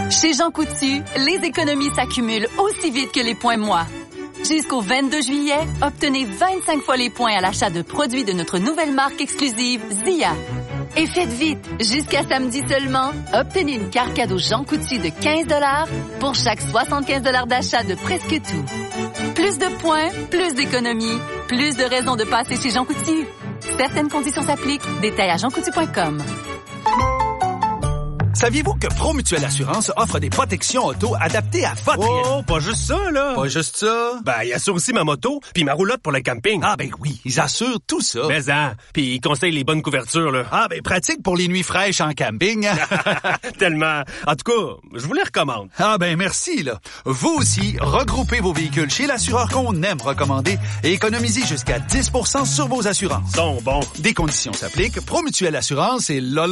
Chez Jean Coutu, les économies s'accumulent aussi vite que les points moi. Jusqu'au 22 juillet, obtenez 25 fois les points à l'achat de produits de notre nouvelle marque exclusive Zia. Et faites vite, jusqu'à samedi seulement, obtenez une carte cadeau Jean Coutu de 15 $ pour chaque 75 $ d'achat de presque tout. Plus de points, plus d'économies, plus de raisons de passer chez Jean Coutu. Certaines conditions s'appliquent. Détails à jeancoutu.com. Saviez-vous que Promutuelle Assurance offre des protections auto adaptées à votre réalité? Oh, pas juste ça, là. Pas juste ça? Ben, il assure aussi ma moto puis ma roulotte pour le camping. Ah, ben oui, ils assurent tout ça. Mais puis ils conseillent les bonnes couvertures, là. Ah, ben pratique pour les nuits fraîches en camping. Tellement. En tout cas, je vous les recommande. Ah, ben merci, là. Vous aussi, regroupez vos véhicules chez l'assureur qu'on aime recommander et économisez jusqu'à 10% sur vos assurances. Sont bons. Des conditions s'appliquent. Promutuelle Assurance et la.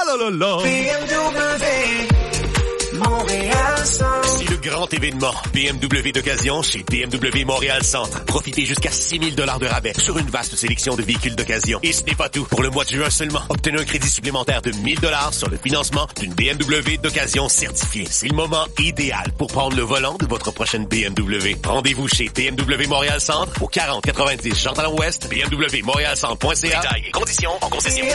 C'est le grand événement BMW d'occasion chez BMW Montréal Centre. Profitez jusqu'à 6 000 $ de rabais sur une vaste sélection de véhicules d'occasion. Et ce n'est pas tout. Pour le mois de juin seulement, obtenez un crédit supplémentaire de 1 000 $ sur le financement d'une BMW d'occasion certifiée. C'est le moment idéal pour prendre le volant de votre prochaine BMW. Rendez-vous chez BMW Montréal Centre au 4090 Jean-Talon-Ouest, bmwmontrealcentre.ca. Détails et conditions en concession.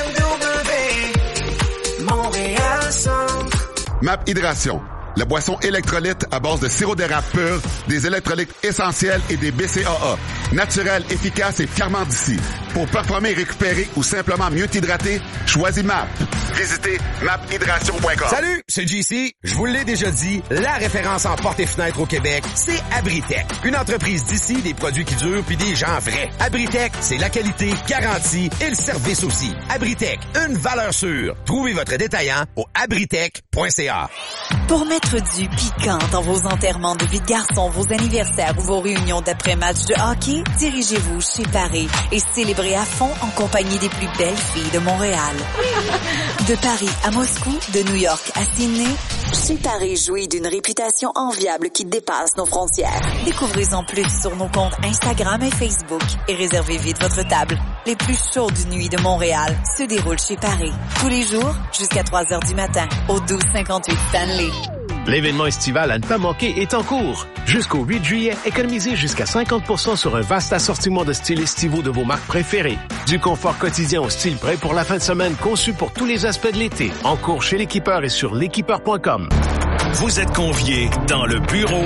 BMW Montréal Centre. MAP Hydration, la boisson électrolyte à base de sirop d'érable pur, des électrolytes essentiels et des BCAA. Naturel, efficace et fièrement d'ici. Pour performer, récupérer ou simplement mieux t'hydrater, choisis MAP. Visitez maphydration.com. Salut, c'est JC. Je vous l'ai déjà dit, la référence en portes et fenêtres au Québec, c'est Abritech. Une entreprise d'ici, des produits qui durent puis des gens vrais. Abritech, c'est la qualité garantie et le service aussi. Abritech, une valeur sûre. Trouvez votre détaillant au abritech.ca. Pour mettre du piquant dans vos enterrements de vie de garçon, vos anniversaires ou vos réunions d'après-match de hockey, dirigez-vous chez Paris et célébrez à fond en compagnie des plus belles filles de Montréal. De Paris à Moscou, de New York à Sydney, chez Paris jouit d'une réputation enviable qui dépasse nos frontières. Découvrez-en plus sur nos comptes Instagram et Facebook et réservez vite votre table. Les plus chaudes nuits de Montréal se déroulent chez Paris. Tous les jours, jusqu'à 3h du matin, au 1258 Stanley. L'événement estival à ne pas manquer est en cours. Jusqu'au 8 juillet, économisez jusqu'à 50% sur un vaste assortiment de styles estivaux de vos marques préférées. Du confort quotidien au style prêt pour la fin de semaine conçu pour tous les aspects de l'été. En cours chez l'équipeur et sur l'équipeur.com. Vous êtes conviés dans le bureau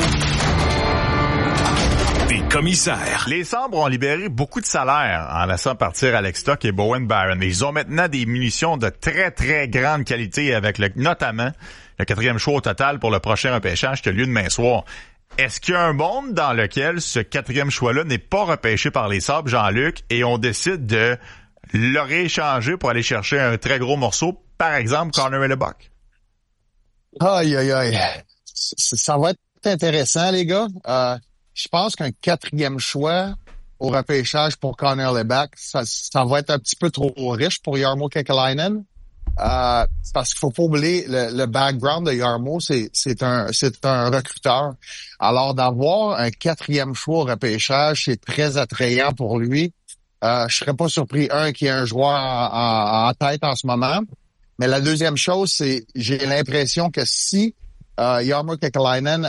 des commissaires. Les Sabres ont libéré beaucoup de salaires en laissant partir Alex Stock et Bowen Barron. Mais ils ont maintenant des munitions de très, très grande qualité avec notamment le 4e choix au total pour le prochain repêchage qui a lieu demain soir. Est-ce qu'il y a un monde dans lequel ce 4e choix-là n'est pas repêché par les Sabres, Jean-Luc, et on décide de le rééchanger pour aller chercher un très gros morceau, par exemple Connor Hellebuyck? Aïe, aïe, aïe. Ça va être intéressant, les gars. Je pense qu'un 4e choix au repêchage pour Connor Hellebuyck, ça va être un petit peu trop riche pour Jarmo Kekalainen. Parce qu'il faut pas oublier le background de Jarmo, c'est un recruteur. Alors d'avoir un 4e choix au repêchage, c'est très attrayant pour lui. Je serais pas surpris qu'il y ait un joueur en tête en ce moment. Mais la deuxième chose, c'est j'ai l'impression que si Jarmo Kekalainen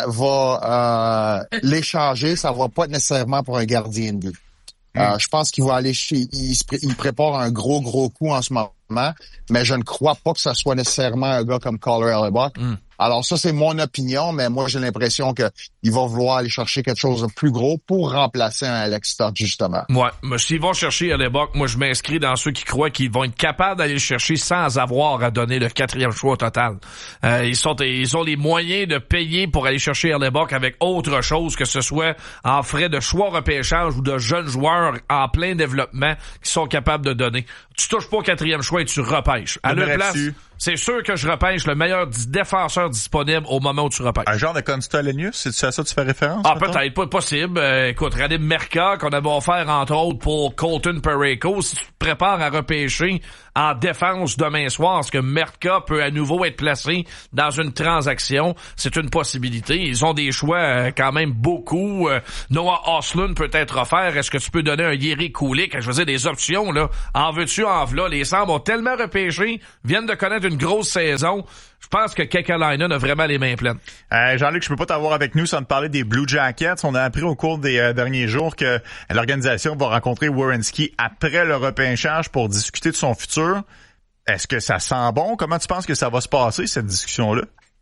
va l'échanger, ça va pas nécessairement pour un gardien de but. Je pense qu'il va aller il prépare un gros coup en ce moment, mais je ne crois pas que ça soit nécessairement un gars comme Connor Hellebuyck. Alors ça, c'est mon opinion, mais moi, j'ai l'impression que il va vouloir aller chercher quelque chose de plus gros pour remplacer un Alex Stock, justement. Ouais, mais s'ils vont chercher Hellebuyck, moi, je m'inscris dans ceux qui croient qu'ils vont être capables d'aller le chercher sans avoir à donner le 4e choix au total. Ils ont les moyens de payer pour aller chercher Hellebuyck avec autre chose, que ce soit en frais de choix repêchage ou de jeunes joueurs en plein développement qui sont capables de donner. Tu touches pas au 4e choix et tu repêches. À leur place, c'est sûr que je repêche le meilleur défenseur disponible au moment où tu repêches. Un genre de Constantinius, c'est à ça que tu fais référence? Ah, peut-être, pas possible. Écoute, Radim Merca, qu'on avait offert entre autres pour Colton Parayko, si tu te prépares à repêcher en défense demain soir, ce que Merca peut à nouveau être placé dans une transaction, c'est une possibilité. Ils ont des choix quand même beaucoup. Noah Ostlund peut être offert. Est-ce que tu peux donner un Jiri Kulich? Je veux dire, des options, là. En veux-tu, en v'là. Les Sabres ont tellement repêché, viennent de connaître être une grosse saison. Je pense que Kekalainen a vraiment les mains pleines. Jean-Luc, je peux pas t'avoir avec nous sans te parler des Blue Jackets. On a appris au cours des derniers jours que l'organisation va rencontrer Werenski après le repêchage pour discuter de son futur. Est-ce que ça sent bon? Comment tu penses que ça va se passer, cette discussion-là?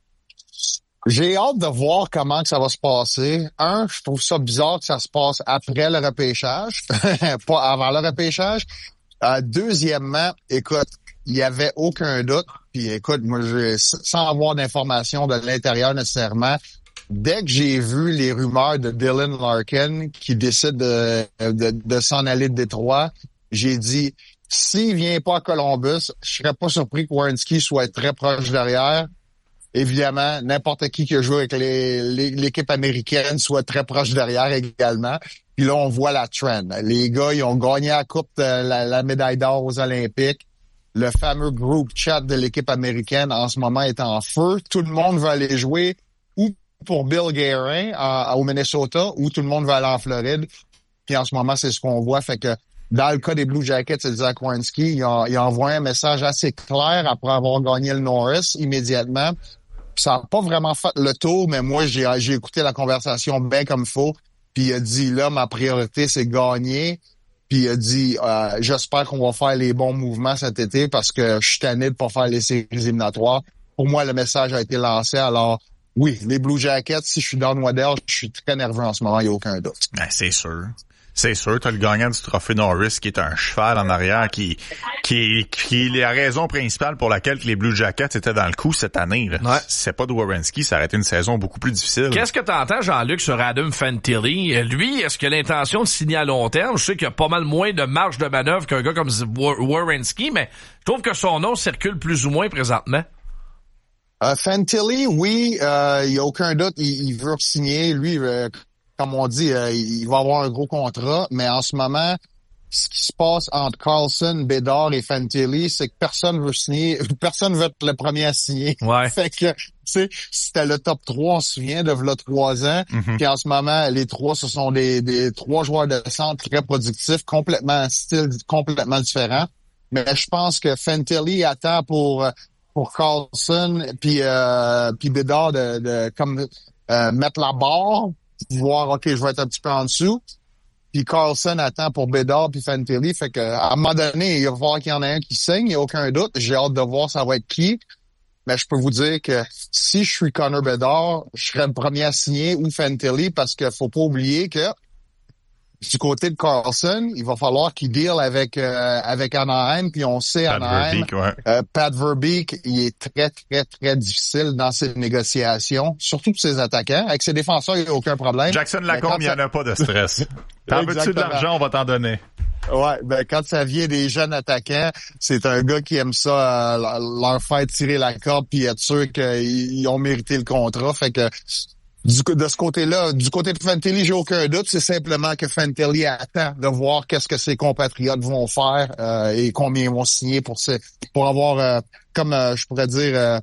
J'ai hâte de voir comment que ça va se passer. Je trouve ça bizarre que ça se passe après le repêchage, pas avant le repêchage. Deuxièmement, écoute, il y avait aucun doute. Puis écoute, moi, sans avoir d'informations de l'intérieur nécessairement, dès que j'ai vu les rumeurs de Dylan Larkin qui décide de s'en aller de Détroit, j'ai dit, s'il vient pas à Columbus, je serais pas surpris que Werenski soit très proche derrière. Évidemment, n'importe qui a joué avec l'équipe américaine soit très proche derrière également. Puis là, on voit la trend. Les gars, ils ont gagné la coupe, la médaille d'or aux Olympiques. Le fameux group chat de l'équipe américaine en ce moment est en feu. Tout le monde veut aller jouer ou pour Bill Guerin au Minnesota ou tout le monde veut aller en Floride. Puis en ce moment, c'est ce qu'on voit. Fait que dans le cas des Blue Jackets, c'est Zach Werenski. Il a envoyé un message assez clair après avoir gagné le Norris immédiatement. Ça n'a pas vraiment fait le tour, mais moi, j'ai écouté la conversation bien comme il faut. Puis il a dit, là, ma priorité, c'est gagner. Puis il a dit, j'espère qu'on va faire les bons mouvements cet été parce que je suis tanné de pas faire les séries éliminatoires. Pour moi, le message a été lancé. Alors, oui, les Blue Jackets, si je suis dans le Waddell, je suis très nerveux en ce moment, il n'y a aucun doute. Ben, c'est sûr. C'est sûr, t'as le gagnant du trophée Norris qui est un cheval en arrière qui est la raison principale pour laquelle les Blue Jackets étaient dans le coup cette année. Là. Ouais. Si c'est pas de Werenski, ça aurait été une saison beaucoup plus difficile. Qu'est-ce que t'entends, Jean-Luc, sur Adam Fantilli? Lui, est-ce qu'il a l'intention de signer à long terme? Je sais qu'il y a pas mal moins de marge de manœuvre qu'un gars comme Werenski, mais je trouve que son nom circule plus ou moins présentement. Fantilli, oui, il y a aucun doute, il veut signer. Lui, comme on dit, il va avoir un gros contrat, mais en ce moment, ce qui se passe entre Carlson, Bédard et Fantilli, c'est que personne veut signer, personne veut être le premier à signer. Ouais. Fait que, tu sais, c'était le top 3, on se souvient, de là 3 ans. Mm-hmm. Puis en ce moment, les trois, ce sont des 3 joueurs de centre très productifs, style complètement différent. Mais je pense que Fantilli attend pour Carlson puis Bédard de mettre la barre, voir, OK, je vais être un petit peu en dessous. Puis Carlson attend pour Bédard puis Fantilli. Fait que à un moment donné, il va falloir qu'il y en ait un qui signe, il n'y a aucun doute. J'ai hâte de voir ça va être qui. Mais je peux vous dire que si je suis Connor Bedard, je serais le premier à signer ou Fantilli parce qu'il faut pas oublier que du côté de Carlson, il va falloir qu'il deal avec Anaheim, puis on sait Pat Anaheim, Verbeek, ouais. Pat Verbeek, il est très, très, très difficile dans ses négociations, surtout pour ses attaquants. Avec ses défenseurs, il n'y a aucun problème. Jackson Lacombe, il n'y en a pas de stress. T'en veux-tu de l'argent, on va t'en donner. Ouais, ben quand ça vient des jeunes attaquants, c'est un gars qui aime ça, leur faire tirer la corde puis être sûr qu'ils ont mérité le contrat. Fait que de ce côté-là, du côté de Fantilli, j'ai aucun doute. C'est simplement que Fantilli attend de voir qu'est-ce que ses compatriotes vont faire et combien ils vont signer pour avoir, je pourrais dire,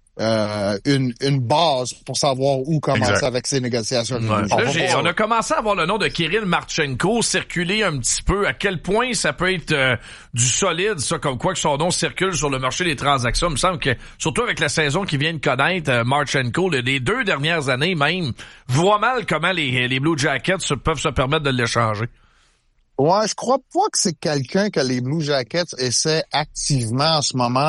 une base pour savoir où commencer avec ces négociations. Ouais. Là, on a commencé à voir le nom de Kirill Marchenko circuler un petit peu. À quel point ça peut être du solide, ça, comme quoi que son nom circule sur le marché des transactions. Il me semble que, surtout avec la saison qui vient de connaître, Marchenko, les 2 dernières années même, voit mal comment les Blue Jackets peuvent se permettre de l'échanger. Ouais, je crois pas que c'est quelqu'un que les Blue Jackets essaient activement en ce moment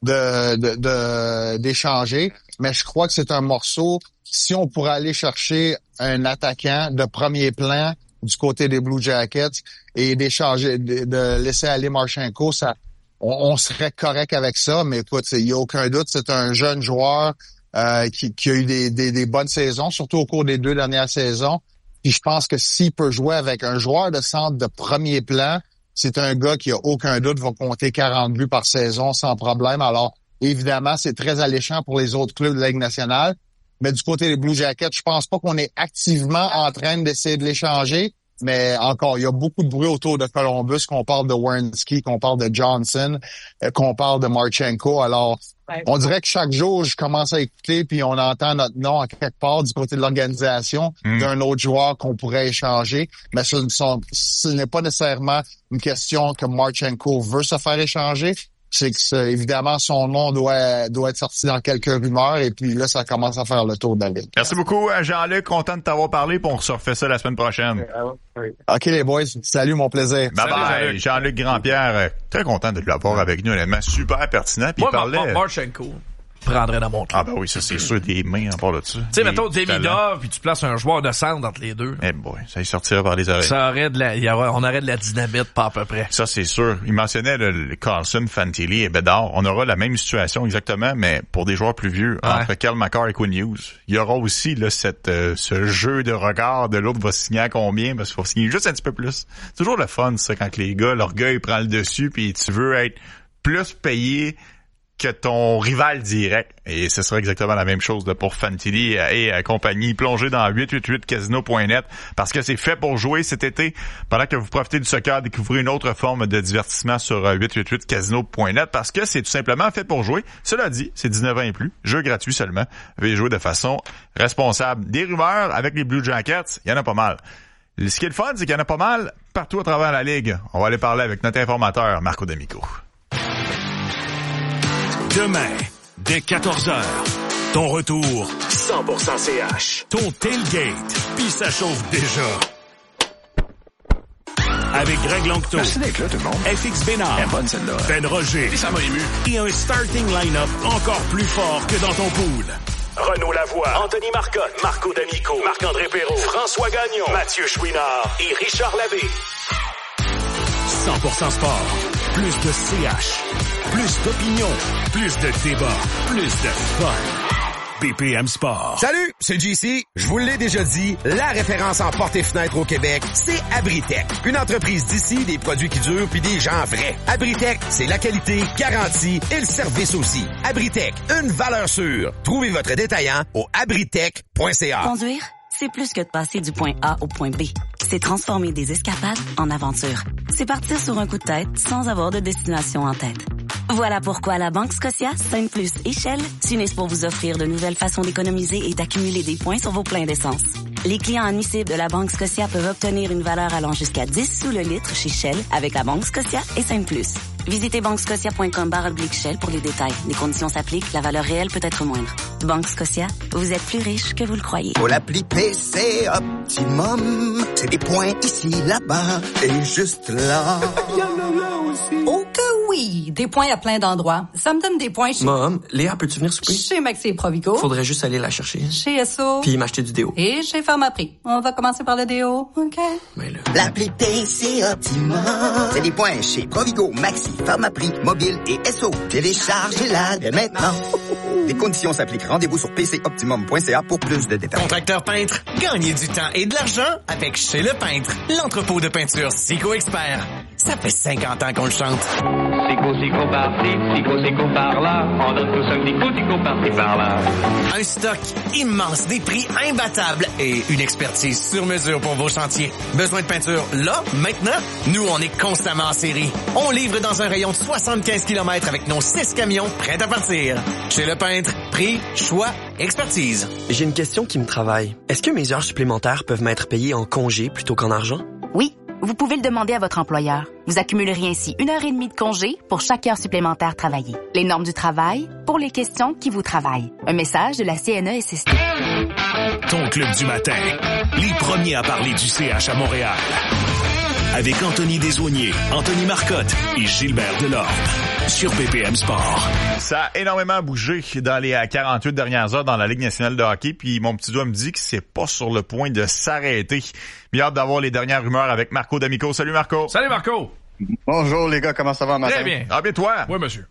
d'échanger, mais je crois que c'est un morceau. Si on pourrait aller chercher un attaquant de premier plan du côté des Blue Jackets et d'échanger, de laisser aller Marchenko, ça, on serait correct avec ça. Mais écoute, il y a aucun doute, c'est un jeune joueur qui a eu des bonnes saisons, surtout au cours des 2 dernières saisons. Puis je pense que s'il peut jouer avec un joueur de centre de premier plan, c'est un gars qui a aucun doute va compter 40 buts par saison sans problème. Alors, évidemment, c'est très alléchant pour les autres clubs de la Ligue nationale. Mais du côté des Blue Jackets, je pense pas qu'on est activement en train d'essayer de l'échanger. Mais encore, il y a beaucoup de bruit autour de Columbus, qu'on parle de Werenski, qu'on parle de Johnson, qu'on parle de Marchenko. Alors, on dirait que chaque jour, je commence à écouter puis on entend notre nom à quelque part du côté de l'organisation d'un autre joueur qu'on pourrait échanger. Mais ce n'est pas nécessairement une question que Marchenko veut se faire échanger. c'est que évidemment son nom doit être sorti dans quelques rumeurs et puis là ça commence à faire le tour de la ligue. Merci beaucoup Jean-Luc, content de t'avoir parlé, puis on se refait ça la semaine prochaine. OK les boys, salut, mon plaisir. Bye bye. Jean-Luc Grandpierre, très content de l'avoir avec nous, honnêtement, super pertinent. Puis il parlait. Marchenko prendrait dans mon club. Ah ben oui, ça c'est sûr, des mains en part de ça. Tu sais, mettons Demidov, puis tu places un joueur de centre entre les deux. Eh boy, ça y sortira par les oreilles. On aurait de la dynamite, pas à peu près. Ça c'est sûr. Il mentionnait le Carlson, Fantilli et Bedard. On aura la même situation exactement, mais pour des joueurs plus vieux, entre Kel McCarr et Quinn Hughes. Il y aura aussi là ce jeu de regard de l'autre va signer à combien, parce qu'il faut signer juste un petit peu plus. C'est toujours le fun, ça, quand les gars, l'orgueil prend le dessus, puis tu veux être plus payé que ton rival direct. Et ce sera exactement la même chose là, pour Fantilli et compagnie. Plongez dans 888casino.net parce que c'est fait pour jouer cet été. Pendant que vous profitez du soccer, découvrez une autre forme de divertissement sur 888casino.net parce que c'est tout simplement fait pour jouer. Cela dit, c'est 19 ans et plus. Jeu gratuit seulement. Veuillez jouer de façon responsable. Des rumeurs avec les Blue Jackets, il y en a pas mal. Ce qui est le fun, c'est qu'il y en a pas mal partout à travers la Ligue. On va aller parler avec notre informateur, Marco D'Amico. Demain, dès 14h, ton retour 100% CH. Ton tailgate, puis ça chauffe déjà. Avec Greg Langto. Merci d'être là, tout le monde. FX Bénard. Elle est bonne, celle-là. Ben Roger. Et ça m'a ému. Et un starting line-up encore plus fort que dans ton pool. Renaud Lavoie, Anthony Marcotte, Marco D'Amico, Marc-André Perrault, François Gagnon, Mathieu Chouinard et Richard Labbé. 100% sport. Plus de CH. Plus d'opinion. Plus de débat. Plus de fun. BPM Sport. Salut, c'est JC. Je vous l'ai déjà dit, la référence en portes et fenêtres au Québec, c'est Abritech. Une entreprise d'ici, des produits qui durent puis des gens vrais. Abritech, c'est la qualité, garantie et le service aussi. Abritech, une valeur sûre. Trouvez votre détaillant au abritech.ca. Conduire, c'est plus que de passer du point A au point B. C'est transformer des escapades en aventures. C'est partir sur un coup de tête sans avoir de destination en tête. Voilà pourquoi la Banque Scotia, Sainte-Plus et Shell s'unissent pour vous offrir de nouvelles façons d'économiser et d'accumuler des points sur vos pleins d'essence. Les clients admissibles de la Banque Scotia peuvent obtenir une valeur allant jusqu'à 10 sous le litre chez Shell avec la Banque Scotia et Sainte-Plus. Visitez banquescotia.com/Shell pour les détails. Les conditions s'appliquent, la valeur réelle peut être moindre. Banque Scotia, vous êtes plus riche que vous le croyez. Pour l'appli PC Optimum, c'est des points ici, là-bas et juste là. Oh que oui! Des points à plein d'endroits. Ça me donne des points chez... Mom, Léa, peux-tu venir souper? Chez Maxi et Provigo. Faudrait juste aller la chercher. Chez Esso. Puis m'acheter du déo. Et chez Pharmaprix. On va commencer par le déo, OK? Mais là... L'appli PC Optimum, c'est des points chez Provigo, Maxi, Pharmaprix, Mobile et Esso. Téléchargez-la dès maintenant. Les conditions s'appliquent. Rendez-vous sur pcoptimum.ca pour plus de détails. Contracteur peintre, gagnez du temps et de l'argent avec Chez Le Peintre, l'entrepôt de peinture Sico Expert. Ça fait 50 ans qu'on le chante. Sico par-ci, Sico par-là. On donne tous un Sico par-ci par-là. Un stock immense, des prix imbattables et une expertise sur mesure pour vos chantiers. Besoin de peinture là, maintenant? Nous, on est constamment en série. On livre dans un rayon de 75 km avec nos 6 camions prêts à partir. Chez Le Peintre, prix, choix, expertise. J'ai une question qui me travaille. Est-ce que mes heures supplémentaires peuvent m'être payées en congé plutôt qu'en argent? Oui, vous pouvez le demander à votre employeur. Vous accumuleriez ainsi 1h30 de congé pour chaque heure supplémentaire travaillée. Les normes du travail pour les questions qui vous travaillent. Un message de la CNESST. Ton club du matin. Les premiers à parler du CH à Montréal. Avec Anthony Desaulniers, Anthony Marcotte et Gilbert Delorme. Sur BPM Sport. Ça a énormément bougé dans les 48 dernières heures dans la Ligue nationale de hockey, puis mon petit doigt me dit que c'est pas sur le point de s'arrêter. Bien hâte d'avoir les dernières rumeurs avec Marco D'Amico. Salut Marco. Salut Marco. Bonjour les gars, comment ça va matin? Très bien. Ah bien toi? Oui monsieur.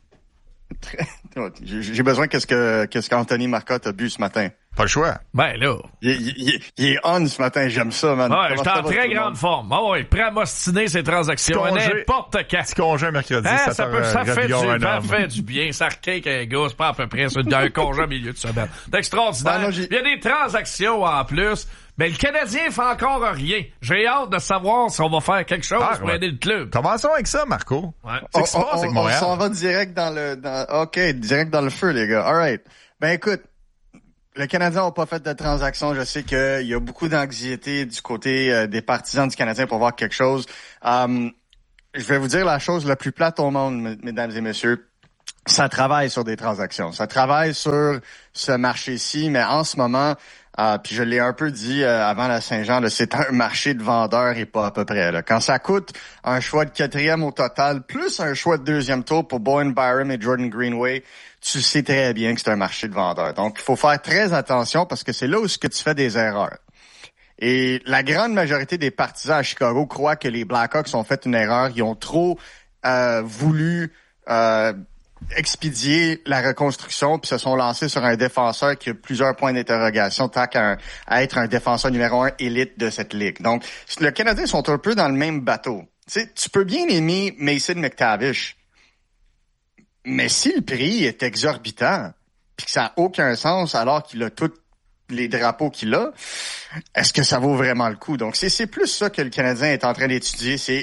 J'ai besoin qu'est-ce qu'Anthony Marcotte a bu ce matin. Pas le choix. Ben là. Il est on ce matin, j'aime ça, man. Ouais, j'étais en très grande forme. Ah ouais, prêt à m'ostiner ces transactions. N'importe quand. Petit congé mercredi. Hein, ça fait du bien. Ça requête un gars, c'est pas à peu près ça, d'un congé au milieu de semaine. C'est extraordinaire. Il y a des transactions en plus. Mais le Canadien fait encore rien. J'ai hâte de savoir si on va faire quelque chose pour aider le club. Commençons avec ça, Marco. Ouais. C'est ce qui se passe avec Montréal. On s'en va direct dans le feu, les gars. All right. Ben écoute, le Canadien n'a pas fait de transaction. Je sais qu'il y a beaucoup d'anxiété du côté des partisans du Canadien pour voir quelque chose. Je vais vous dire la chose la plus plate au monde, mesdames et messieurs. ça travaille sur des transactions. Ça travaille sur ce marché-ci, mais en ce moment, puis je l'ai un peu dit avant la Saint-Jean, là, c'est un marché de vendeurs et pas à peu près. Là. Quand ça coûte un choix de 4e au total, plus un choix de 2e tour pour Bowen Byram et Jordan Greenway, tu sais très bien que c'est un marché de vendeurs. Donc, il faut faire très attention parce que c'est là où tu fais des erreurs. Et la grande majorité des partisans à Chicago croient que les Blackhawks ont fait une erreur. Ils ont trop voulu expédier la reconstruction puis se sont lancés sur un défenseur qui a plusieurs points d'interrogation tant qu'à être un défenseur numéro 1 élite de cette ligue. Donc, les Canadiens sont un peu dans le même bateau. Tu sais, tu peux bien aimer Mason McTavish, mais si le prix est exorbitant puis que ça n'a aucun sens alors qu'il a tous les drapeaux qu'il a, est-ce que ça vaut vraiment le coup? Donc, c'est plus ça que le Canadien est en train d'étudier. C'est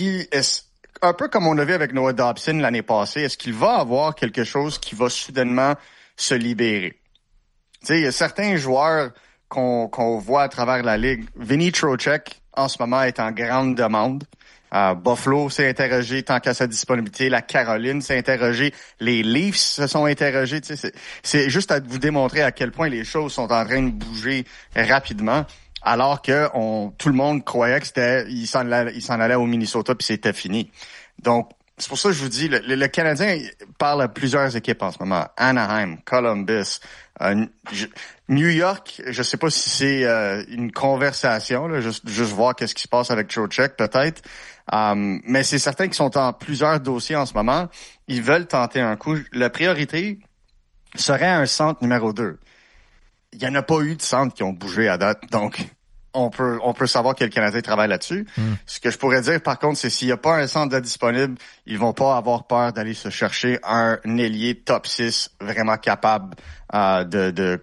un peu comme on l'a vu avec Noah Dobson l'année passée, est-ce qu'il va avoir quelque chose qui va soudainement se libérer? Tu sais, il y a certains joueurs qu'on voit à travers la Ligue. Vinny Trocheck, en ce moment, est en grande demande. Buffalo s'est interrogé tant qu'à sa disponibilité. La Caroline s'est interrogée. Les Leafs se sont interrogés. Tu sais, c'est juste à vous démontrer à quel point les choses sont en train de bouger rapidement. Alors que tout le monde croyait que il s'en allait au Minnesota puis c'était fini. Donc, c'est pour ça que je vous dis, le Canadien parle à plusieurs équipes en ce moment. Anaheim, Columbus, New York, je sais pas si c'est une conversation, là, juste voir qu'est-ce qui se passe avec Trocheck peut-être. Mais c'est certain qu'ils sont en plusieurs dossiers en ce moment. Ils veulent tenter un coup. La priorité serait un centre numéro 2. Il n'y en a pas eu de centres qui ont bougé à date, donc on peut savoir que le Canadien travaille là-dessus. Ce que je pourrais dire, par contre, c'est s'il n'y a pas un centre de disponible, ils vont pas avoir peur d'aller se chercher un ailier top 6 vraiment capable de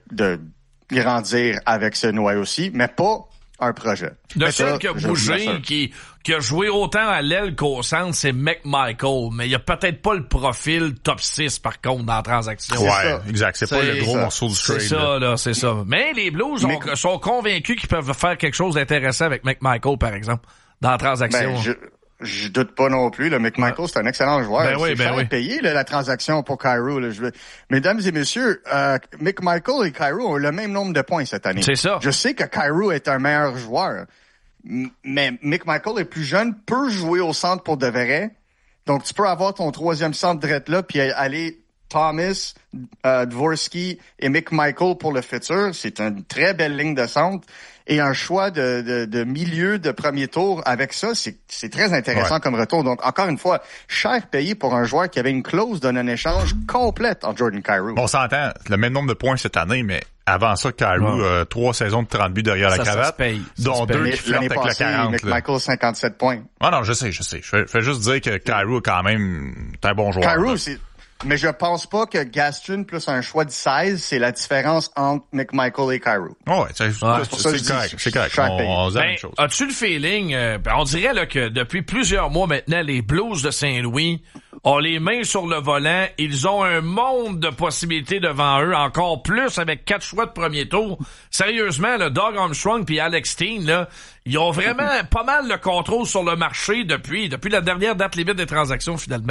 grandir avec ce noyau-ci, mais pas un projet. Le seul qui a bougé, qui a joué autant à l'aile qu'au centre, c'est McMichael, mais il a peut-être pas le profil top 6 par contre dans la transaction. Ouais, exact. C'est pas le gros morceau du trade. C'est ça, là, c'est ça. Mais les Blues sont convaincus qu'ils peuvent faire quelque chose d'intéressant avec McMichael, par exemple, dans la transaction. Je doute pas non plus. Là. McMichael, c'est un excellent joueur. C'est cher payé la transaction pour Kyrou. Là. Mesdames et messieurs, McMichael et Kyrou ont le même nombre de points cette année. C'est ça. Je sais que Kyrou est un meilleur joueur, mais McMichael est plus jeune, peut jouer au centre pour de vrai. Donc, tu peux avoir ton troisième centre direct là, puis aller Thomas, Dvorsky et McMichael pour le futur. C'est une très belle ligne de centre. Et un choix de milieu de premier tour avec ça, c'est très intéressant comme retour. Donc, encore une fois, cher payé pour un joueur qui avait une clause de non-échange complète en Jordan Kyrou. On s'entend, le même nombre de points cette année, mais avant ça, Kyrou, 3 saisons de 30 buts derrière la cravate, dont 2 qui flirtent avec le 40. McMichael, 57 points. Ah non, je sais. Je fais juste dire que Kyrou, quand même, est un bon joueur. Kyrou, mais je pense pas que Gaston plus un choix de 16, c'est la différence entre McMichael et Kyrou. Ouais, c'est correct. C'est correct. On dit la même chose. As-tu le feeling, on dirait là que depuis plusieurs mois maintenant, les Blues de Saint-Louis ont les mains sur le volant. Ils ont un monde de possibilités devant eux, encore plus avec 4 choix de premier tour. Sérieusement, le Doug Armstrong puis Alex Steen, là, ils ont vraiment pas mal le contrôle sur le marché depuis la dernière date limite des transactions, finalement.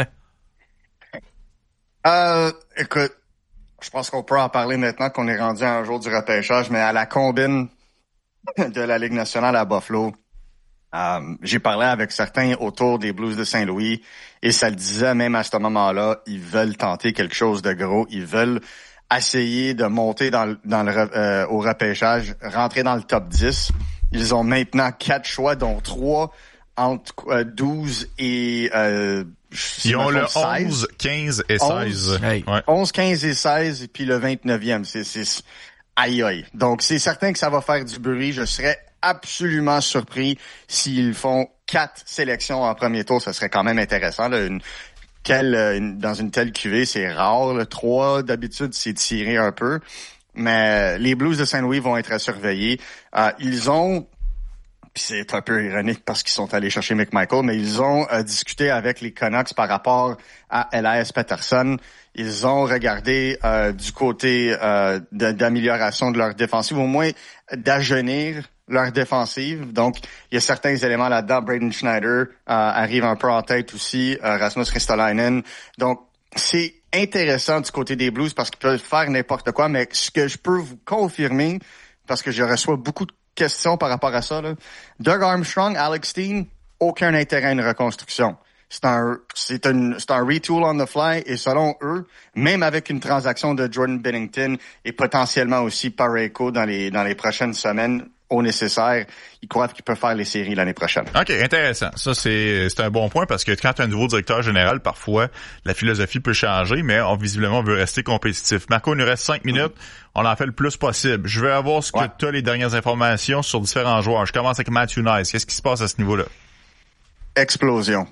Écoute, je pense qu'on peut en parler maintenant qu'on est rendu à un jour du repêchage, mais à la combine de la Ligue nationale à Buffalo, j'ai parlé avec certains autour des Blues de Saint-Louis et ça le disait même à ce moment-là, ils veulent tenter quelque chose de gros, ils veulent essayer de monter au repêchage, rentrer dans le top 10. Ils ont maintenant 4 choix, dont 3 entre 12 et... ils ont le 11, 15 et 16. 11, 15 et 16, et puis le 29e. C'est aïe aïe. Donc, c'est certain que ça va faire du bruit. Je serais absolument surpris s'ils font 4 sélections en premier tour. Ça serait quand même intéressant. Là. Dans une telle cuvée, c'est rare. Là. 3, d'habitude, c'est tiré un peu. Mais les Blues de Saint-Louis vont être à surveiller. Ils ont... Puis c'est un peu ironique parce qu'ils sont allés chercher McMichael, mais ils ont discuté avec les Canucks par rapport à Elias Pettersson. Ils ont regardé du côté d'amélioration de leur défensive, au moins d'ajeunir leur défensive. Donc, il y a certains éléments là-dedans. Braden Schneider arrive un peu en tête aussi, Rasmus Ristolainen. Donc, c'est intéressant du côté des Blues parce qu'ils peuvent faire n'importe quoi, mais ce que je peux vous confirmer, parce que je reçois beaucoup de questions par rapport à ça, là, Doug Armstrong, Alex Steen, aucun intérêt à une reconstruction. C'est un retool on the fly et selon eux, même avec une transaction de Jordan Binnington et potentiellement aussi Parayko dans les prochaines semaines au nécessaire, ils croient qu'ils peuvent faire les séries l'année prochaine. OK, intéressant. Ça, c'est un bon point parce que quand tu as un nouveau directeur général, parfois, la philosophie peut changer, mais visiblement, on veut rester compétitif. Marco, il nous reste 5 minutes. On en fait le plus possible. Je veux avoir ce que tu as les dernières informations sur différents joueurs. Je commence avec Matthew Nice. Qu'est-ce qui se passe à ce niveau-là? Explosion.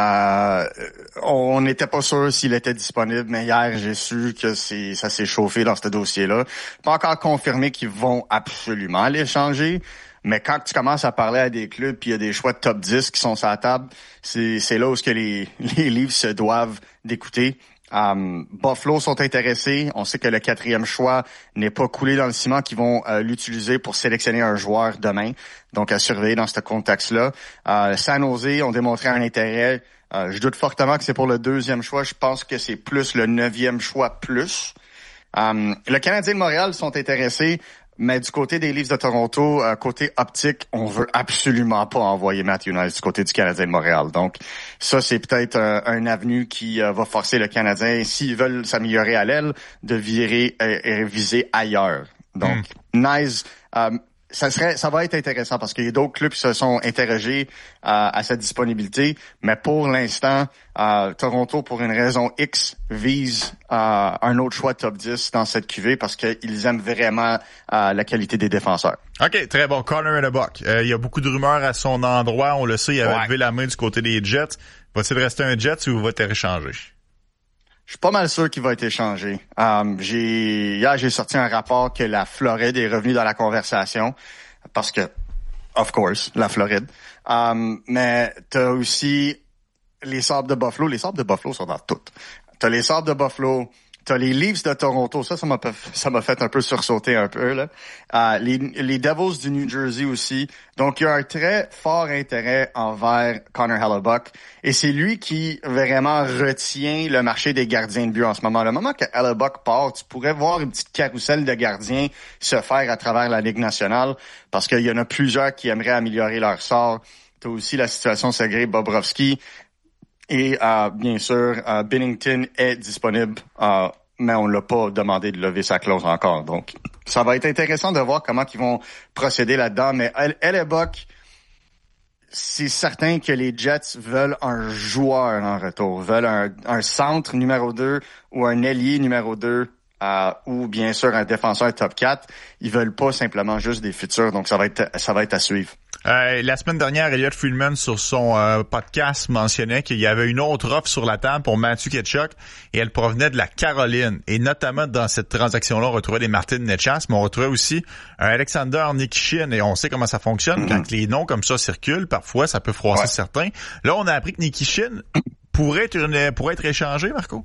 On n'était pas sûr s'il était disponible, mais hier, j'ai su que ça s'est chauffé dans ce dossier-là. Pas encore confirmé qu'ils vont absolument l'échanger, mais quand tu commences à parler à des clubs puis il y a des choix de top 10 qui sont sur la table, c'est là où les livres se doivent d'écouter. Buffalo sont intéressés. On sait que le 4e choix n'est pas coulé dans le ciment, qu'ils vont l'utiliser pour sélectionner un joueur demain. Donc, à surveiller dans ce contexte-là. San Jose ont démontré un intérêt. Je doute fortement que c'est pour le 2e choix. Je pense que c'est plus le 9e choix plus. Le Canadien de Montréal sont intéressés. Mais du côté des Leafs de Toronto, côté optique, on veut absolument pas envoyer Matthew Nice du côté du Canadien de Montréal. Donc, ça, c'est peut-être un avenue qui va forcer le Canadien, s'ils veulent s'améliorer à l'aile, de virer et viser ailleurs. Donc, Nice, ça va être intéressant parce qu'il y a d'autres clubs qui se sont interrogés à sa disponibilité, mais pour l'instant, Toronto, pour une raison X, vise un autre choix top 10 dans cette cuvée parce qu'ils aiment vraiment la qualité des défenseurs. OK, très bon. Connor Hellebuyck. Il y a beaucoup de rumeurs à son endroit. On le sait, il avait levé la main du côté des Jets. Va-t-il rester un Jets ou va-t-il échanger? Je suis pas mal sûr qu'il va être échangé. Hier, j'ai sorti un rapport que la Floride est revenue dans la conversation parce que, of course, la Floride. Mais t'as aussi les Sabres de Buffalo. Les Sabres de Buffalo sont dans tout. T'as les Sabres de Buffalo, t'as les Leafs de Toronto. Ça m'a fait un peu sursauter un peu, là. Les Devils du New Jersey aussi. Donc, il y a un très fort intérêt envers Connor Hellebuyck. Et c'est lui qui vraiment retient le marché des gardiens de but en ce moment. Le moment que Hellebuyck part, tu pourrais voir une petite carrousel de gardiens se faire à travers la Ligue nationale parce qu'il y en a plusieurs qui aimeraient améliorer leur sort. T'as aussi la situation Sergei Bobrovsky. Et bien sûr, Binnington est disponible, mais on l'a pas demandé de lever sa clause encore. Donc, ça va être intéressant de voir comment ils vont procéder là-dedans. Mais Hellebuyck, c'est certain que les Jets veulent un joueur en retour, veulent un centre numéro 2 ou un ailier numéro 2 ou bien sûr un défenseur top 4. Ils veulent pas simplement juste des futurs. Donc, ça va être à suivre. La semaine dernière, Elliot Friedman, sur son podcast, mentionnait qu'il y avait une autre offre sur la table pour Matthew Tkachuk et elle provenait de la Caroline. Et notamment, dans cette transaction-là, on retrouvait des Martin Necas, mais on retrouvait aussi un Alexander Nikishin. Et on sait comment ça fonctionne. Quand les noms comme ça circulent, parfois, ça peut froisser certains. Là, on a appris que Nikishin pourrait être échangé, Marco?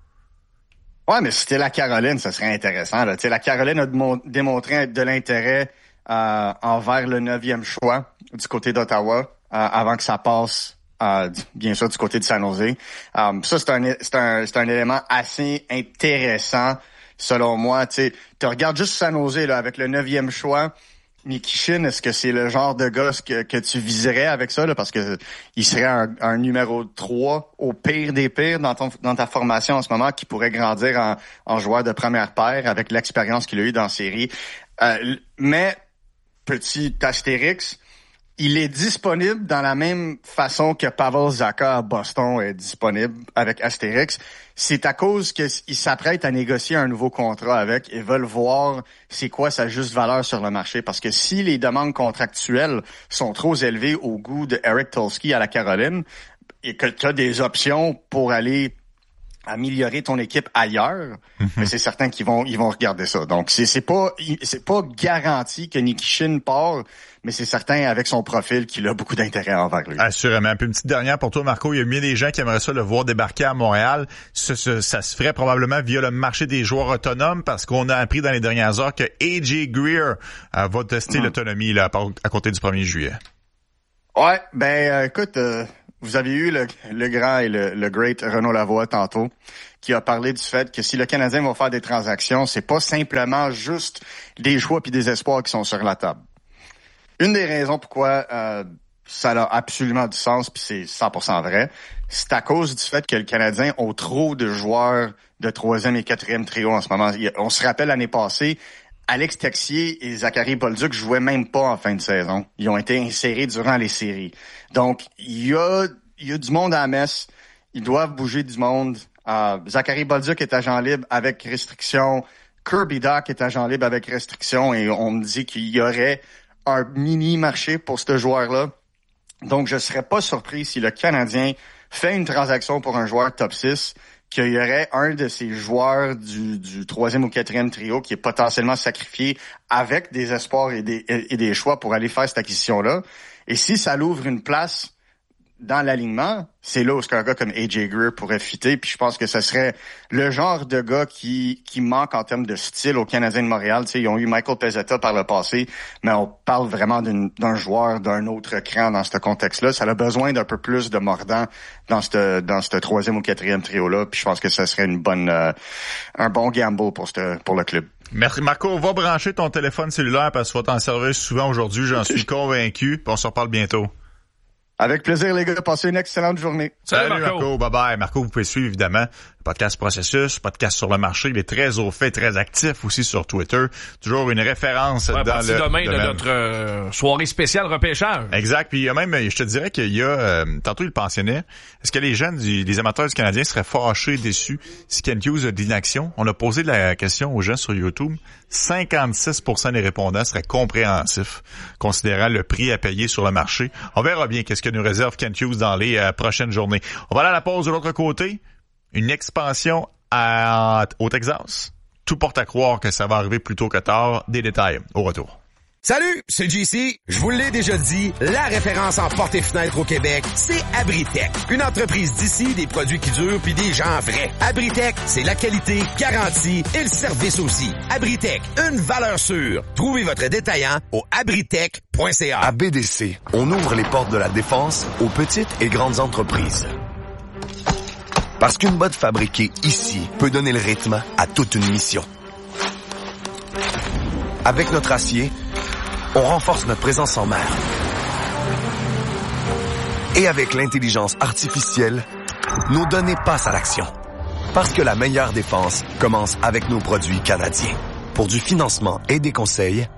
Ouais, mais si c'était la Caroline, ça serait intéressant, là. Tu sais, la Caroline a démontré de l'intérêt envers le 9e choix du côté d'Ottawa avant que ça passe bien sûr du côté de San Jose. Ça c'est un élément assez intéressant selon moi. Tu regardes juste San Jose là avec le 9e choix. Nikishin, est-ce que c'est le genre de gars que tu viserais avec ça là, parce que il serait un numéro 3 au pire des pires dans ta formation en ce moment qui pourrait grandir en joueur de première paire avec l'expérience qu'il a eu dans la série. Mais petit astérix, il est disponible dans la même façon que Pavel Zacha à Boston est disponible avec astérix. C'est à cause qu'il s'apprête à négocier un nouveau contrat avec et veulent voir c'est quoi sa juste valeur sur le marché. Parce que si les demandes contractuelles sont trop élevées au goût de Eric Tulsky à la Caroline et que tu as des options pour aller améliorer ton équipe ailleurs, mais c'est certain qu'ils vont regarder ça. Donc c'est pas garanti que Nikishin part, mais c'est certain avec son profil qu'il a beaucoup d'intérêt envers lui. Assurément. Puis une petite dernière pour toi, Marco, il y a bien des gens qui aimeraient ça le voir débarquer à Montréal. Ça se ferait probablement via le marché des joueurs autonomes parce qu'on a appris dans les dernières heures que AJ Greer va tester l'autonomie là à compter du 1er juillet. Ouais, écoute, vous avez eu le grand et le great Renaud Lavoie tantôt, qui a parlé du fait que si le Canadien va faire des transactions, c'est pas simplement juste des choix puis des espoirs qui sont sur la table. Une des raisons pourquoi ça a absolument du sens, puis c'est 100% vrai, c'est à cause du fait que le Canadien a trop de joueurs de 3e et 4e trio en ce moment. On se rappelle l'année passée, Alex Texier et Zachary Bolduc jouaient même pas en fin de saison. Ils ont été insérés durant les séries. Donc, il y a du monde à la messe. Ils doivent bouger du monde. Zachary Bolduc est agent libre avec restriction. Kirby Dach est agent libre avec restriction. Et on me dit qu'il y aurait un mini-marché pour ce joueur-là. Donc, je serais pas surpris si le Canadien fait une transaction pour un joueur top 6, qu'il y aurait un de ces joueurs du 3e ou 4e trio qui est potentiellement sacrifié avec des espoirs et des choix pour aller faire cette acquisition-là. Et si ça l'ouvre une place dans l'alignement, c'est là où un gars comme AJ Greer pourrait fitter. Puis je pense que ce serait le genre de gars qui manque en termes de style au Canadien de Montréal. Tu sais, ils ont eu Michael Pezzetta par le passé, mais on parle vraiment d'un joueur d'un autre cran dans ce contexte-là. Ça a besoin d'un peu plus de mordant dans ce 3e ou 4e trio-là. Puis je pense que ce serait un bon gamble pour le club. Merci Marco, va brancher ton téléphone cellulaire parce que tu vas t'en servir souvent aujourd'hui, j'en suis convaincu. Puis on se reparle bientôt. Avec plaisir, les gars. Passez une excellente journée. Salut Marco. Bye-bye. Marco, vous pouvez suivre, évidemment, le podcast Processus, podcast sur le marché. Il est très au fait, très actif aussi sur Twitter. Toujours une référence dans le demain domaine. De notre soirée spéciale repêchage. Exact. Puis il y a même, je te dirais qu'il y a, tantôt il le mentionnait, est-ce que les jeunes, les amateurs du Canadien seraient fâchés, déçus si Kent Hughes a de l'inaction? On a posé la question aux gens sur YouTube. 56% des répondants seraient compréhensifs, considérant le prix à payer sur le marché. On verra bien qu'est-ce que nous réserve Kent Hughes dans les prochaines journées. On va aller à la pause de l'autre côté. Une expansion au Texas. Tout porte à croire que ça va arriver plus tôt que tard. Des détails au retour. Salut, c'est JC. Je vous l'ai déjà dit, la référence en portes et fenêtres au Québec, c'est Abritech. Une entreprise d'ici, des produits qui durent puis des gens vrais. Abritech, c'est la qualité garantie et le service aussi. Abritech, une valeur sûre. Trouvez votre détaillant au abritech.ca. À BDC, on ouvre les portes de la défense aux petites et grandes entreprises. Parce qu'une botte fabriquée ici peut donner le rythme à toute une mission. Avec notre acier, on renforce notre présence en mer. Et avec l'intelligence artificielle, nos données passent à l'action. Parce que la meilleure défense commence avec nos produits canadiens. Pour du financement et des conseils,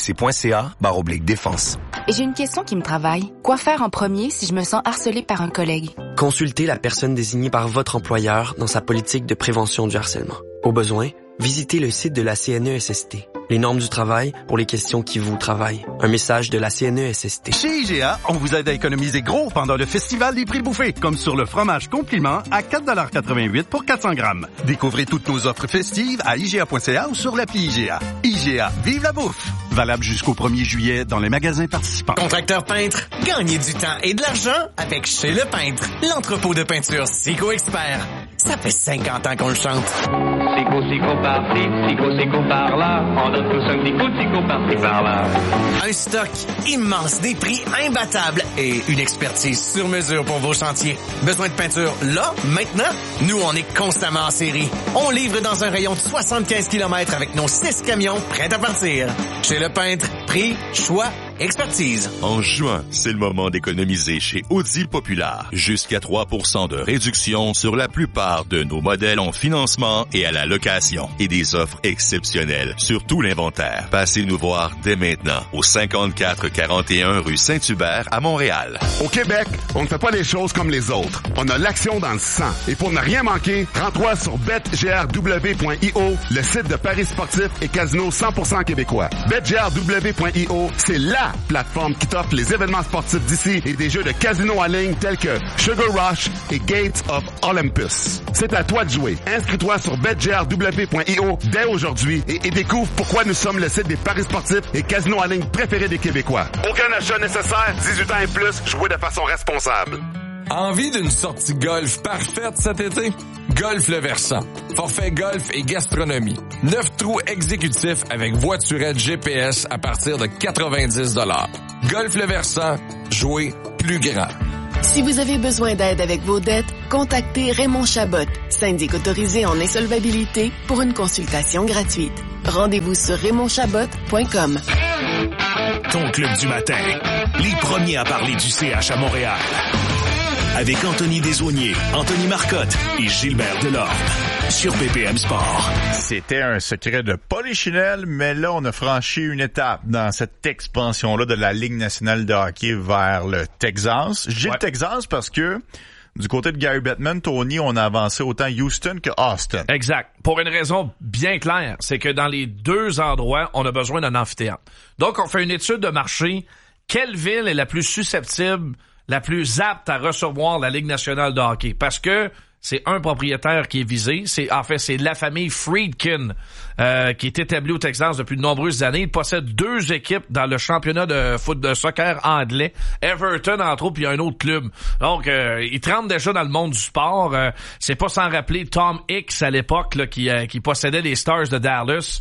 bdc.ca/défense. Et j'ai une question qui me travaille. Quoi faire en premier si je me sens harcelée par un collègue? Consultez la personne désignée par votre employeur dans sa politique de prévention du harcèlement. Au besoin, visitez le site de la CNESST. Les normes du travail pour les questions qui vous travaillent. Un message de la CNESST. Chez IGA, on vous aide à économiser gros pendant le festival des prix bouffés, comme sur le fromage compliment à 4,88 $ pour 400 grammes. Découvrez toutes nos offres festives à IGA.ca ou sur l'appli IGA. IGA, vive la bouffe! Valable jusqu'au 1er juillet dans les magasins participants. Contracteur peintre, gagnez du temps et de l'argent avec Chez Le Peintre, l'entrepôt de peinture Sico Expert. Ça fait 50 ans qu'on le chante. Sico par-ci, Sico par-là. On donne tous un petit coup de Sico par-ci par-là. Un stock immense, des prix imbattables et une expertise sur mesure pour vos chantiers. Besoin de peinture là, maintenant? Nous, on est constamment en série. On livre dans un rayon de 75 km avec nos 6 camions prêts à partir. Chez Le Peintre, prix, choix, expertise. En juin, c'est le moment d'économiser chez Audi Populaire. Jusqu'à 3% de réduction sur la plupart de nos modèles en financement et à la location. Et des offres exceptionnelles sur tout l'inventaire. Passez nous voir dès maintenant au 5441 rue Saint-Hubert à Montréal. Au Québec, on ne fait pas les choses comme les autres. On a l'action dans le sang. Et pour ne rien manquer, rends-toi sur betgrw.io, le site de paris sportifs et casino 100% québécois. betgrw.io, c'est la plateforme qui t'offre les événements sportifs d'ici et des jeux de casino en ligne tels que Sugar Rush et Gates of Olympus. C'est à toi de jouer. Inscris-toi sur betgrw.io dès aujourd'hui et découvre pourquoi nous sommes le site des paris sportifs et casinos en ligne préférés des Québécois. Aucun achat nécessaire, 18 ans et plus, jouez de façon responsable. Envie d'une sortie golf parfaite cet été? Golf Le Versant. Forfait golf et gastronomie. 9 trous exécutifs avec voiturette GPS à partir de 90 $. Golf Le Versant. Jouer plus grand. Si vous avez besoin d'aide avec vos dettes, contactez Raymond Chabot, syndic autorisé en insolvabilité, pour une consultation gratuite. Rendez-vous sur RaymondChabot.com. Ton club du matin. Les premiers à parler du CH à Montréal. Avec Anthony Desaulniers, Anthony Marcotte et Gilbert Delorme. Sur BPM Sport. C'était un secret de Polichinelle, mais là, on a franchi une étape dans cette expansion-là de la Ligue nationale de hockey vers le Texas. Je dis le Texas parce que du côté de Gary Bettman, Tony, on a avancé autant Houston que Austin. Exact. Pour une raison bien claire, c'est que dans les deux endroits, on a besoin d'un amphithéâtre. Donc, on fait une étude de marché. Quelle ville est la plus susceptible, la plus apte à recevoir la Ligue nationale de hockey? Parce que c'est un propriétaire qui est visé. C'est la famille Friedkin qui est établie au Texas depuis de nombreuses années. Il possède 2 équipes dans le championnat de foot de soccer anglais. Everton, entre autres, puis un autre club. Donc, il trempe déjà dans le monde du sport. C'est pas sans rappeler Tom Hicks à l'époque là, qui possédait les Stars de Dallas.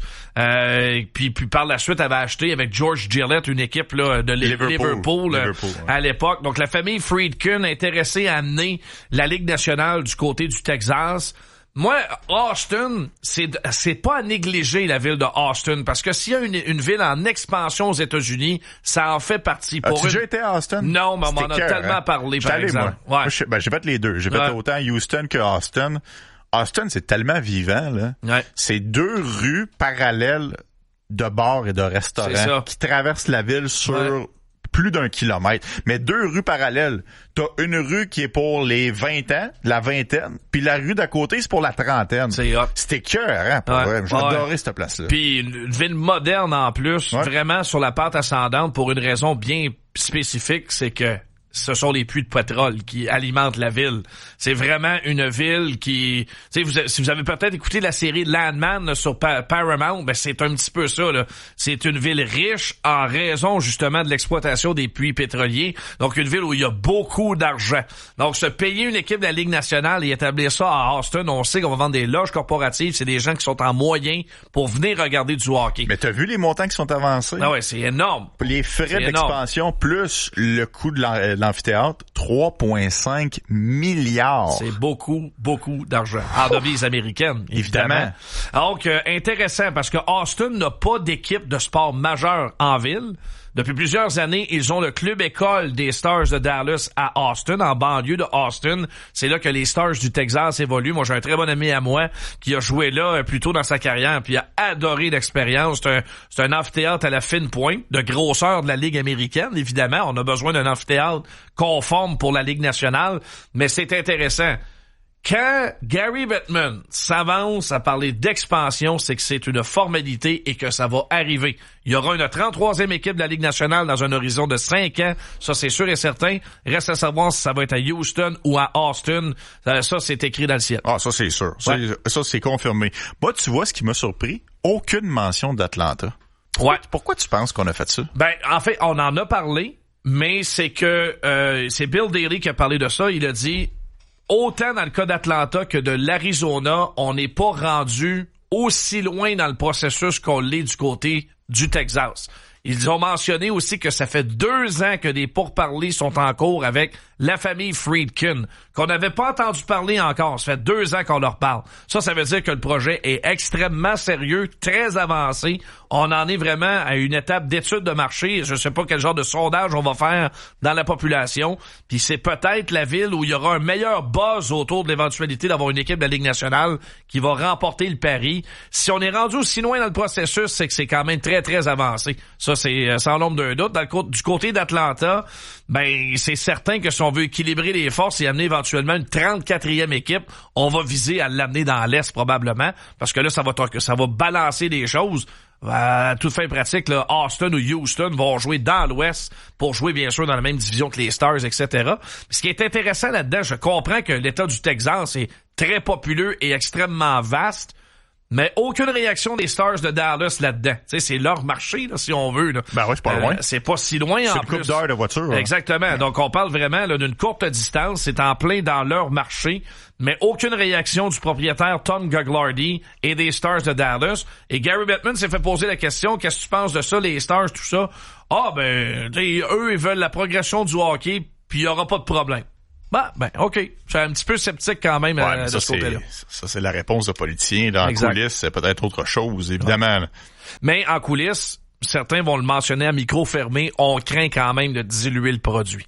Puis par la suite avait acheté avec George Gillett une équipe là, de Liverpool à l'époque. Donc, la famille Friedkin intéressée à amener la Ligue nationale du côté du Texas. Moi, Austin, c'est pas à négliger la ville de Austin, parce que s'il y a une ville en expansion aux États-Unis, ça en fait partie. As-tu déjà été à Austin? Non, mais on m'en a tellement parlé, par exemple. Moi, j'ai fait les deux. J'ai fait autant Houston que Austin. Austin, c'est tellement vivant, là. Ouais. C'est 2 rues parallèles de bars et de restaurants qui traversent la ville sur plus d'1 kilomètre. Mais 2 rues parallèles. T'as une rue qui est pour les 20 ans, la vingtaine, puis la rue d'à côté, c'est pour la trentaine. C'est hot. C'était écœurant, pour vrai. J'ai adoré cette place-là. Puis une ville moderne en plus, vraiment sur la pente ascendante pour une raison bien spécifique, c'est que ce sont les puits de pétrole qui alimentent la ville. C'est vraiment une ville qui... si vous avez peut-être écouté la série Landman là, sur Paramount, ben c'est un petit peu ça. Là. C'est une ville riche en raison justement de l'exploitation des puits pétroliers. Donc une ville où il y a beaucoup d'argent. Donc se payer une équipe de la Ligue nationale et établir ça à Austin, on sait qu'on va vendre des loges corporatives. C'est des gens qui sont en moyen pour venir regarder du hockey. Mais t'as vu les montants qui sont avancés? Ah ouais, c'est énorme. Les frais d'expansion plus le coût de l'amphithéâtre, 3,5 milliards. C'est beaucoup, beaucoup d'argent. En devises américaines, évidemment. Donc, intéressant, parce que Austin n'a pas d'équipe de sport majeure en ville. Depuis plusieurs années, ils ont le club école des Stars de Dallas à Austin, en banlieue de Austin. C'est là que les Stars du Texas évoluent. Moi, j'ai un très bon ami à moi qui a joué là plus tôt dans sa carrière, puis il a adoré l'expérience. C'est un amphithéâtre à la fine pointe, de grosseur de la Ligue américaine, évidemment. On a besoin d'un amphithéâtre conforme pour la Ligue nationale, mais c'est intéressant. Quand Gary Bettman s'avance à parler d'expansion, c'est que c'est une formalité et que ça va arriver. Il y aura une 33e équipe de la Ligue nationale dans un horizon de 5 ans. Ça, c'est sûr et certain. Reste à savoir si ça va être à Houston ou à Austin. Ça, c'est écrit dans le ciel. Ah, ça, c'est sûr. Ça, c'est confirmé. Moi, tu vois, ce qui m'a surpris, aucune mention d'Atlanta. Pourquoi tu penses qu'on a fait ça? Ben, en fait, on en a parlé, mais c'est que c'est Bill Daly qui a parlé de ça. Il a dit... Autant dans le cas d'Atlanta que de l'Arizona, on n'est pas rendu aussi loin dans le processus qu'on l'est du côté du Texas. Ils ont mentionné aussi que ça fait 2 ans que des pourparlers sont en cours avec la famille Friedkin, qu'on n'avait pas entendu parler encore. Ça fait 2 ans qu'on leur parle. Ça veut dire que le projet est extrêmement sérieux, très avancé. On en est vraiment à une étape d'étude de marché. Je sais pas quel genre de sondage on va faire dans la population. Puis c'est peut-être la ville où il y aura un meilleur buzz autour de l'éventualité d'avoir une équipe de la Ligue nationale qui va remporter le pari. Si on est rendu aussi loin dans le processus, c'est que c'est quand même très, très avancé. Ça, c'est sans l'ombre d'un doute. Du côté d'Atlanta, ben c'est certain que si on veut équilibrer les forces et amener éventuellement une 34e équipe, on va viser à l'amener dans l'Est probablement, parce que là, ça va balancer des choses. À toute fin pratique, là, Austin ou Houston vont jouer dans l'Ouest pour jouer, bien sûr, dans la même division que les Stars, etc. Ce qui est intéressant là-dedans, je comprends que l'État du Texas est très populeux et extrêmement vaste, mais aucune réaction des Stars de Dallas là-dedans. Tu sais, c'est leur marché, là, si on veut. Là. Ben oui, c'est pas loin. C'est pas si loin, en plus. C'est une couple d'heures de voiture. Exactement. Ouais. Donc, on parle vraiment là, d'une courte distance. C'est en plein dans leur marché. Mais aucune réaction du propriétaire Tom Gagliardi et des Stars de Dallas. Et Gary Bettman s'est fait poser la question, qu'est-ce que tu penses de ça, les Stars, tout ça? Ah, ben, eux, ils veulent la progression du hockey, puis il y aura pas de problème. OK. Je suis un petit peu sceptique quand même de ce côté-là. Ça, c'est la réponse de politicien. Dans les coulisses, c'est peut-être autre chose, évidemment. Ouais. Mais en coulisses, certains vont le mentionner à micro fermé, on craint quand même de diluer le produit.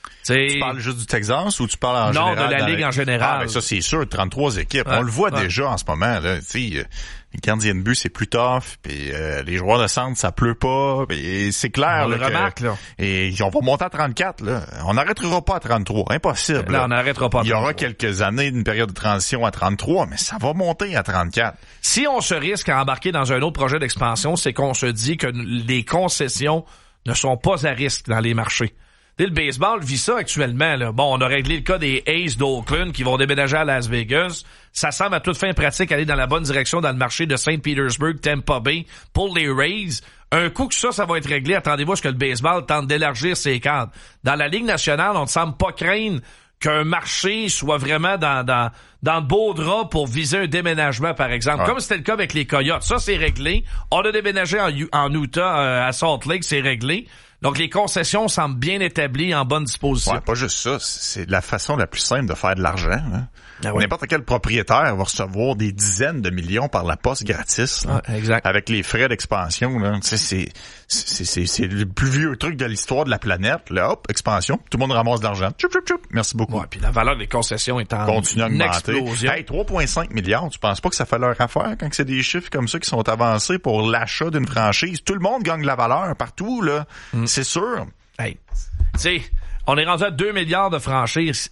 Tu parles juste du Texas ou tu parles en général? Non, de la Ligue en général. Ah, ben ça, c'est sûr, 33 équipes. On le voit déjà en ce moment, là. Tu sais, les gardiens de but, c'est plus tough, puis les joueurs de centre, ça pleut pas, et c'est clair, là, remarque, là. Et on va monter à 34, là. On n'arrêtera pas à 33. Impossible. Là, on n'arrêtera pas à 33. Il y aura quelques années d'une période de transition à 33, mais ça va monter à 34. Si on se risque à embarquer dans un autre projet d'expansion, c'est qu'on se dit que les concessions ne sont pas à risque dans les marchés. Le baseball vit ça actuellement, là. Bon, on a réglé le cas des A's d'Oakland qui vont déménager à Las Vegas. Ça semble à toute fin pratique aller dans la bonne direction dans le marché de Saint Petersburg, Tampa Bay pour les Rays. Un coup que ça va être réglé, attendez-vous à ce que le baseball tente d'élargir ses cadres. Dans la Ligue nationale, on ne semble pas craindre qu'un marché soit vraiment dans de beaux draps pour viser un déménagement, par exemple. Comme c'était le cas avec les Coyotes. Ça, c'est réglé. On a déménagé en Utah, à Salt Lake, c'est réglé. Donc, les concessions semblent bien établies, en bonne disposition. Ouais, pas juste ça. C'est la façon la plus simple de faire de l'argent. Hein. Ah ouais. N'importe quel propriétaire va recevoir des dizaines de millions par la poste gratis. Là, exact. Avec les frais d'expansion. Là. Tu sais, c'est le plus vieux truc de l'histoire de la planète. Là, hop, expansion. Tout le monde ramasse de l'argent. Tchoup, tchoup, tchoup. Merci beaucoup. Ouais, puis la valeur des concessions est en continue à augmenter. Explosion. Hey, 3,5 milliards. Tu penses pas que ça fait leur affaire quand c'est des chiffres comme ça qui sont avancés pour l'achat d'une franchise? Tout le monde gagne de la valeur partout, là. C'est sûr. Hey, tu sais, on est rendu à 2 milliards de franchises.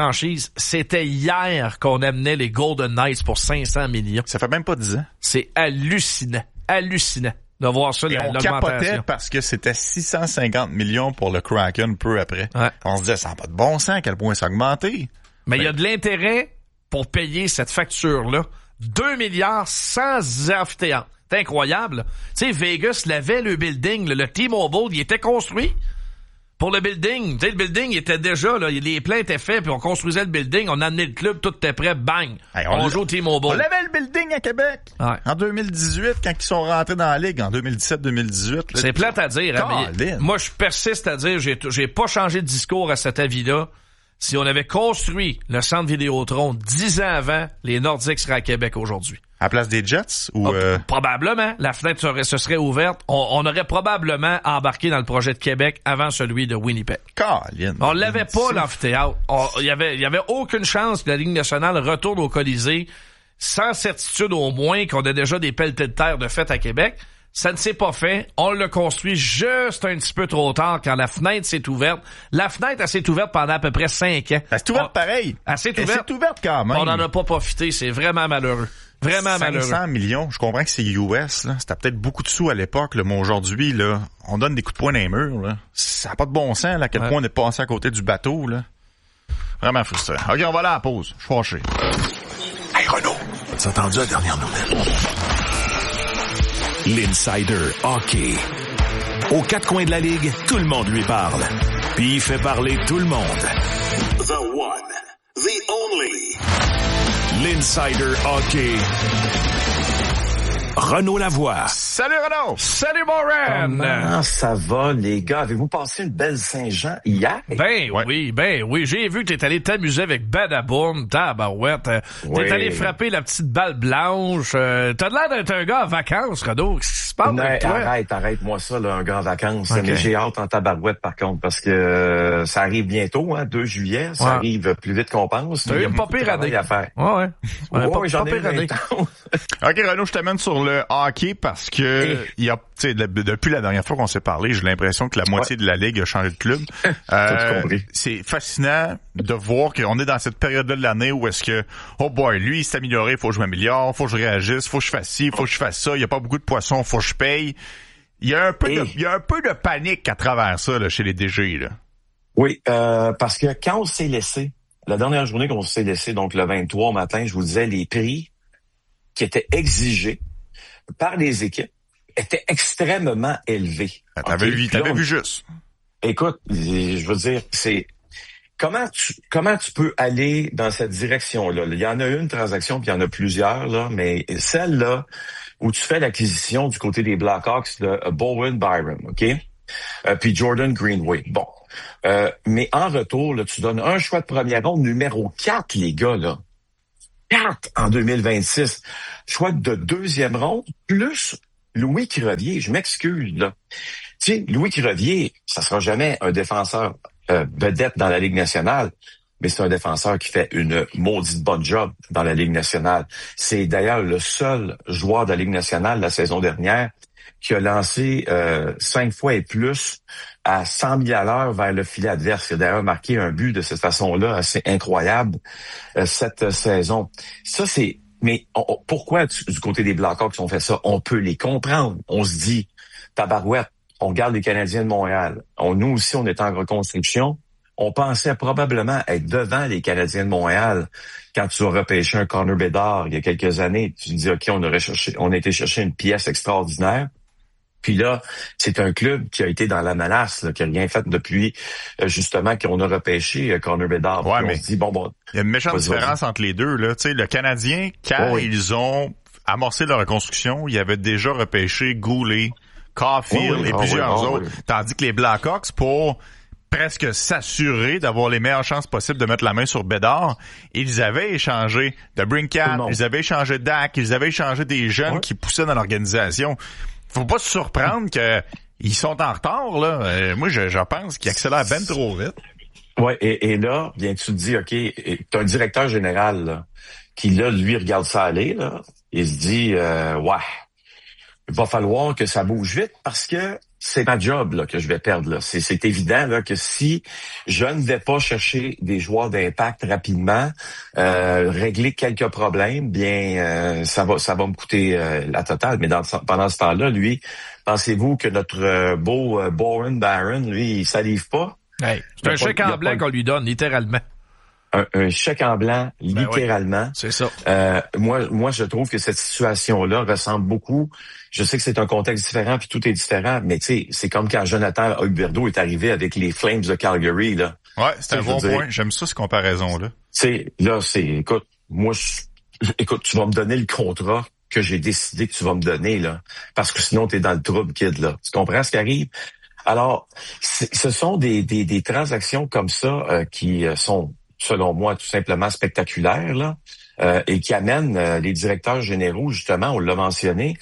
C'était hier qu'on amenait les Golden Knights pour 500 millions. Ça fait même pas 10 ans. C'est hallucinant. Hallucinant de voir ça, on capotait parce que c'était 650 millions pour le Kraken peu après. Ouais. On se disait, ça n'a pas de bon sens à quel point ça a augmenté. Mais il y a de l'intérêt pour payer cette facture-là. 2 milliards sans amphithéâtre. C'est incroyable. Tu sais, Vegas l'avait, le building, le T-Mobile, il était construit. Pour le building, tu sais, le building, il était déjà, là, les plans étaient faits, puis on construisait le building, on a amené le club, tout était prêt, bang! Hey, on joue au T-Mobile. On avait le building à Québec! Ouais. En 2018, quand ils sont rentrés dans la Ligue, en 2017-2018. C'est plate à dire, hein, mais moi, je persiste à dire, j'ai pas changé de discours à cet avis-là. Si on avait construit le centre Vidéotron 10 ans avant, les Nordiques seraient à Québec aujourd'hui. À la place des Jets? Ou probablement. La fenêtre se serait ouverte. On aurait probablement embarqué dans le projet de Québec avant celui de Winnipeg. Caroline. On l'avait pas, l'amphithéâtre. Il y avait aucune chance que la Ligue nationale retourne au Colisée sans certitude au moins qu'on a déjà des pelletés de terre de fait à Québec. Ça ne s'est pas fait. On l'a construit juste un petit peu trop tard quand la fenêtre s'est ouverte. La fenêtre, elle s'est ouverte pendant à peu près 5 ans. Elle s'est ouverte pareil. Elle s'est ouverte quand même. On n'en a pas profité. C'est vraiment malheureux. Vraiment 500 malheureux. 500 millions. Je comprends que c'est US, là. C'était peut-être beaucoup de sous à l'époque, là, mais aujourd'hui, là, on donne des coups de poing dans les murs, là. Ça n'a pas de bon sens, là, à quel point on est passé à côté du bateau, là. Vraiment frustrant. OK, on va aller à la pause. Je suis fâché. Hey, Renaud. T'as entendu la dernière nouvelle? L'Insider Hockey. Aux quatre coins de la Ligue, tout le monde lui parle. Puis il fait parler tout le monde. The one, the only. L'Insider Hockey. Renaud Lavoie. Salut Renaud! Salut Moran! Comment ça va, les gars? Avez-vous passé une belle Saint-Jean hier? Ben oui. J'ai vu que t'es allé t'amuser avec Badaboum, tabarouette. T'es allé frapper la petite balle blanche. T'as l'air d'être un gars en vacances, Renaud. Qu'est-ce qui se passe avec toi? Arrête-moi ça, là, un gars en vacances. Okay. Mais j'ai hâte en tabarouette, par contre, parce que ça arrive bientôt, hein, 2 juillet. Ça arrive plus vite qu'on pense. T'as eu une pas pire année. Ouais, j'en ai une. OK, Renaud, je t'amène sur le hockey parce que il y a, tu sais, depuis la dernière fois qu'on s'est parlé, j'ai l'impression que la moitié de la Ligue a changé de club. C'est fascinant de voir qu'on est dans cette période-là de l'année où est-ce que, oh boy, lui, il s'est amélioré, faut que je m'améliore, faut que je réagisse, faut que je fasse ci, faut que je fasse ça, il y a pas beaucoup de poissons, faut que je paye. Il y a un peu de panique à travers ça, là, chez les DG, là. Oui, parce que quand on s'est laissé, la dernière journée qu'on s'est laissé, donc le 23 au matin, je vous disais, les prix qui étaient exigés par les équipes étaient extrêmement élevés. T'avais vu juste. Écoute, je veux dire, c'est comment tu peux aller dans cette direction-là? Il y en a une transaction, puis il y en a plusieurs, là, mais celle-là où tu fais l'acquisition du côté des Blackhawks de Bowen Byram, OK? Puis Jordan Greenway. Bon, Mais en retour, là, tu donnes un choix de première ronde numéro 4, les gars, là. 4 en 2026. Choix de deuxième ronde, plus Louis Crevier. Je m'excuse, là. Tu sais, Louis Crevier, ça sera jamais un défenseur vedette dans la Ligue nationale, mais c'est un défenseur qui fait une maudite bonne job dans la Ligue nationale. C'est d'ailleurs le seul joueur de la Ligue nationale la saison dernière qui a lancé 5 fois et plus à 100 000 à l'heure vers le filet adverse. Il a d'ailleurs marqué un but de cette façon-là assez incroyable cette saison. Ça, c'est... Mais pourquoi du côté des Blackhawks on fait ça? On peut les comprendre. On se dit, tabarouette, on regarde les Canadiens de Montréal. Nous aussi, on est en reconstruction. On pensait probablement être devant les Canadiens de Montréal quand tu as repêché un Connor Bedard il y a quelques années. Tu te dis, OK, on a été chercher une pièce extraordinaire. Puis là, c'est un club qui a été dans la menace, là, qui a rien fait depuis, justement, qu'on a repêché Connor Bedard. Ouais, puis mais on se dit, bon, il y a une méchante différence entre les deux, là. Tu sais, le Canadien, quand ils ont amorcé leur reconstruction, ils avaient déjà repêché Goulet, Caulfield et plusieurs autres. Tandis que les Blackhawks, pour presque s'assurer d'avoir les meilleures chances possibles de mettre la main sur Bedard, ils avaient échangé de Brinkett, ils avaient échangé Dak, ils avaient échangé des jeunes qui poussaient dans l'organisation. Faut pas se surprendre que ils sont en retard, là. Moi, je pense qu'ils accélèrent ben trop vite. Ouais, et là, bien tu te dis, OK, t'as un directeur général, là, qui, là, lui, regarde ça aller, là. Il se dit, ouais, il va falloir que ça bouge vite parce que c'est ma job, là, que je vais perdre, là. C'est évident, là, que si je ne vais pas chercher des joueurs d'impact rapidement, régler quelques problèmes, bien, ça va me coûter la totale. Mais pendant ce temps-là, lui, pensez-vous que notre beau Bowen Barron, lui, il salive pas? Hey, c'est un chèque en blanc qu'on lui donne, littéralement. Un chèque en blanc, littéralement. Oui, c'est ça. Moi, je trouve que cette situation-là ressemble beaucoup. Je sais que c'est un contexte différent, puis tout est différent, mais tu sais, c'est comme quand Jonathan Huberdeau est arrivé avec les Flames de Calgary, là. Ouais, c'est un bon point. J'aime ça, cette comparaison-là. Tu sais, là, écoute, écoute, tu vas me donner le contrat que j'ai décidé que tu vas me donner, là. Parce que sinon, t'es dans le trouble, kid, là. Tu comprends ce qui arrive? Alors, ce sont des transactions comme ça qui sont, selon moi, tout simplement spectaculaires, là, et qui amènent les directeurs généraux, justement, on l'a mentionné,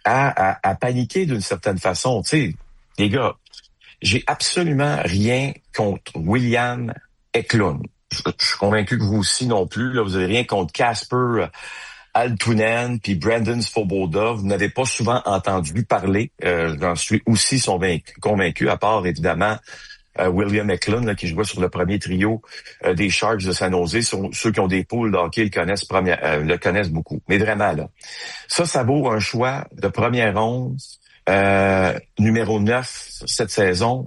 à paniquer d'une certaine façon. Tu sais, les gars, j'ai absolument rien contre William Eklund. Je suis convaincu que vous aussi non plus. Là, vous avez rien contre Casper Altunen puis Brandon Svoboda. Vous n'avez pas souvent entendu parler. J'en suis aussi convaincu, à part évidemment William Eklund, là, qui jouait sur le premier trio des Sharks de San Jose. Ceux qui ont des poules d'hockey le connaissent beaucoup. Mais vraiment, là, ça vaut un choix de première ronde, numéro 9 cette saison.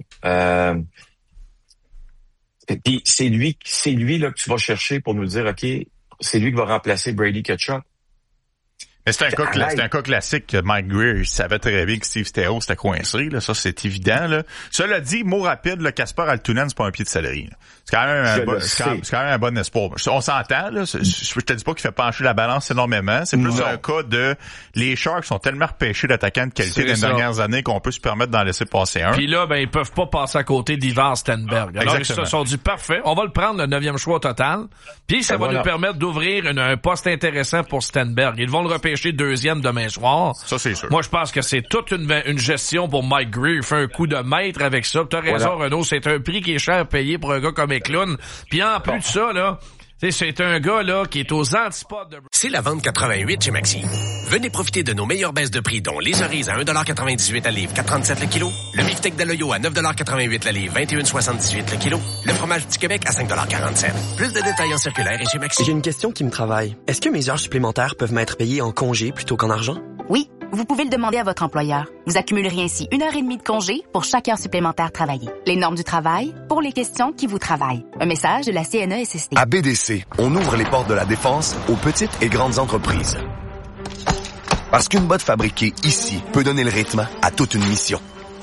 Puis c'est lui là que tu vas chercher pour nous dire, OK, c'est lui qui va remplacer Brady Tkachuk. Mais c'est un cas classique que Mike Greer, il savait très bien que Steve Stéos était coincé, là. Ça, c'est évident, là. Cela dit, mot rapide, le Casper Altunen, c'est pas un pied de céleri, là. C'est quand même un bon espoir. On s'entend, là. Je te dis pas qu'il fait pencher la balance énormément. C'est plus un cas de, les Sharks sont tellement repêchés d'attaquants de qualité dans les dernières années qu'on peut se permettre d'en laisser passer un. Puis là, ben, ils peuvent pas passer à côté d'Ivan Stenberg. Alors, ils se sont dit, parfait, on va le prendre le 9e choix au total. Puis ça va nous permettre d'ouvrir un poste intéressant pour Stenberg. Ils vont le repêcher 2e demain soir. Ça, c'est sûr. Moi, je pense que c'est toute une gestion pour Mike Greer. Il fait un coup de maître avec ça. T'as raison, Renaud. C'est un prix qui est cher à payer pour un gars comme Eklund. Puis en plus de ça, là, c'est un gars là qui est aux antipodes de... C'est la vente 88 chez Maxi. Venez profiter de nos meilleures baisses de prix, dont les cerises à 1,98$ la livre, 4,37$ le kilo. Le beefsteak d'Aloyo à 9,88$ la livre, 21,78$ le kilo. Le fromage du Québec à 5,47$. Plus de détails en circulaire et chez Maxi. J'ai une question qui me travaille. Est-ce que mes heures supplémentaires peuvent m'être payées en congé plutôt qu'en argent? Oui, vous pouvez le demander à votre employeur. Vous accumuleriez ainsi 1h30 de congé pour chaque heure supplémentaire travaillée. Les normes du travail pour les questions qui vous travaillent. Un message de la CNESST. À BDC, on ouvre les portes de la défense aux petites et grandes entreprises. Parce qu'une botte fabriquée ici peut donner le rythme à toute une mission.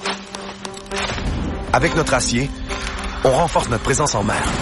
Avec notre acier, on renforce notre présence en mer.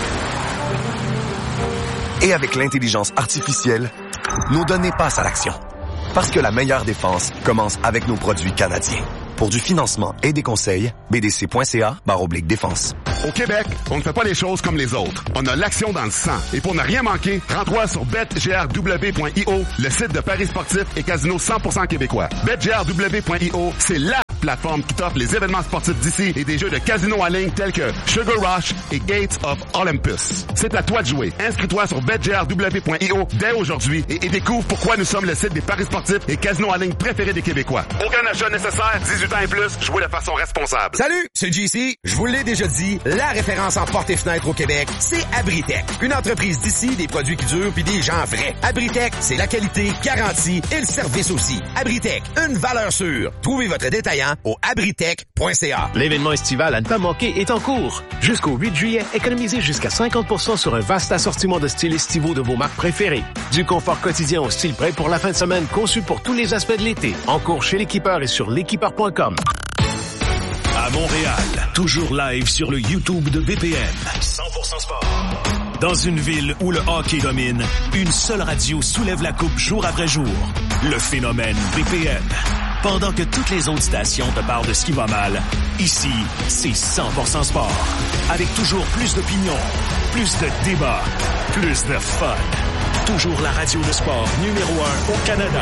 Et avec l'intelligence artificielle, nos données passent à l'action. Parce que la meilleure défense commence avec nos produits canadiens. Pour du financement et des conseils, bdc.ca/défense. Au Québec, on ne fait pas les choses comme les autres. On a l'action dans le sang. Et pour ne rien manquer, rends-toi sur betgrw.io, le site de paris sportifs et casino 100% québécois. betgrw.io, c'est la plateforme qui t'offre les événements sportifs d'ici et des jeux de casino en ligne tels que Sugar Rush et Gates of Olympus. C'est à toi de jouer. Inscris-toi sur betgrw.io dès aujourd'hui et découvre pourquoi nous sommes le site des paris sportifs et casinos en ligne préférés des Québécois. Aucun achat nécessaire, 18 ans et plus, jouez de façon responsable. Salut, c'est JC. Je vous l'ai déjà dit, la référence en portes et fenêtres au Québec, c'est Abritech. Une entreprise d'ici, des produits qui durent puis des gens vrais. Abritech, c'est la qualité, garantie et le service aussi. Abritech, une valeur sûre. Trouvez votre détaillant au abritech.ca. L'événement estival à ne pas manquer est en cours. Jusqu'au 8 juillet, économisez jusqu'à 50% sur un vaste assortiment de styles estivaux de vos marques préférées. Du confort quotidien au style prêt pour la fin de semaine, conçu pour tous les aspects de l'été. En cours chez l'équipeur et sur l'équipeur.com. À Montréal, toujours live sur le YouTube de BPM. 100% sport. Dans une ville où le hockey domine, une seule radio soulève la coupe jour après jour. Le phénomène BPM. Pendant que toutes les autres stations te parlent de ce qui va mal, ici, c'est 100% sport. Avec toujours plus d'opinions, plus de débats, plus de fun. Toujours la radio de sport numéro 1 au Canada.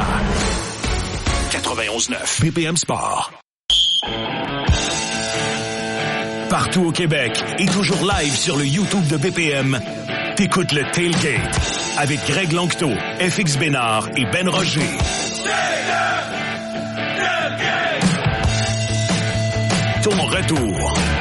91.9 BPM Sport. Partout au Québec et toujours live sur le YouTube de BPM, t'écoutes le Tailgate avec Greg Lanctot, FX Bénard et Ben Roger. Ton retour